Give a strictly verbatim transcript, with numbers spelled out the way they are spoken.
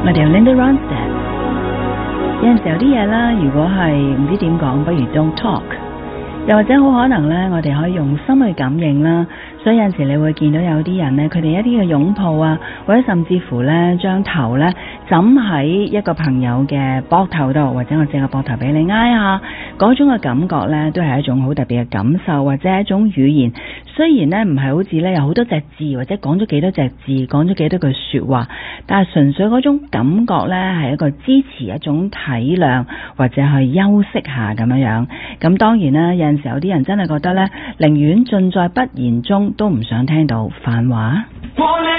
我哋用 Linda Ronstadt， 有陣時有啲嘢啦，如果係唔知點講，不如 don't talk。又或者好可能呢，我哋可以用心去感應啦。所以有陣時你會見到有啲人呢，佢哋一啲嘅擁抱啊，或者甚至乎呢將頭呢枕喺一個朋友嘅膊頭度，或者我借個膊頭俾你挨下，嗰種嘅感覺呢，都係一種好特別嘅感受，或者係一種語言。雖然呢唔係好似呢有好多隻字，或者講咗幾多隻字，講咗幾多句說話，但係純粹嗰種感覺呢，係一個支持，一種體諒，或者去休息下咁樣樣。咁當然啦，有陣時有啲人真係覺得呢，寧願盡在不言中，都唔想聽到反話。